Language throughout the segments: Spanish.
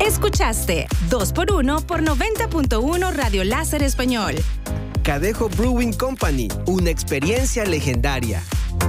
Escuchaste 2x1 por 90.1 Radio Láser Español. Cadejo Brewing Company, una experiencia legendaria.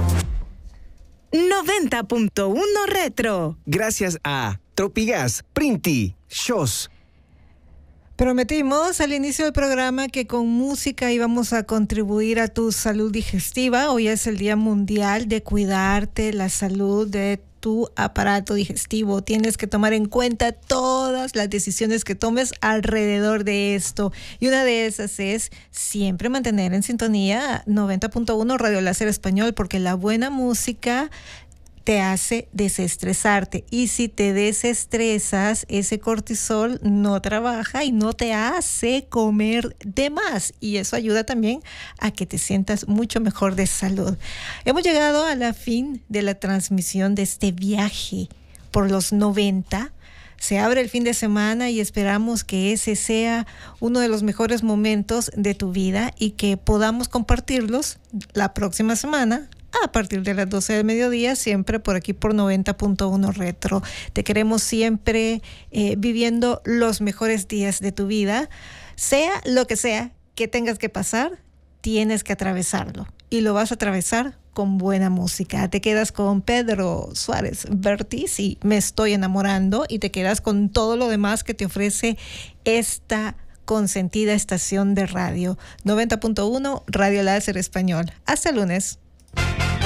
90.1 Retro. Gracias a Tropigas, Printi, Shows. Prometimos al inicio del programa que con música íbamos a contribuir a tu salud digestiva. Hoy es el Día Mundial de cuidarte la salud de tu aparato digestivo. Tienes que tomar en cuenta todas las decisiones que tomes alrededor de esto. Y una de esas es siempre mantener en sintonía 90.1 Radio Láser Español, porque la buena música te hace desestresarte, y si te desestresas, ese cortisol no trabaja y no te hace comer de más, y eso ayuda también a que te sientas mucho mejor de salud. Hemos llegado a la fin de la transmisión de este viaje por los 90. Se abre el fin de semana y esperamos que ese sea uno de los mejores momentos de tu vida y que podamos compartirlos la próxima semana a partir de las 12 del mediodía, siempre por aquí por 90.1 Retro. Te queremos siempre viviendo los mejores días de tu vida. Sea lo que sea que tengas que pasar, tienes que atravesarlo. Y lo vas a atravesar con buena música. Te quedas con Pedro Suárez Vértiz y Me Estoy Enamorando, y te quedas con todo lo demás que te ofrece esta consentida estación de radio. 90.1 Radio Láser Español. Hasta el lunes.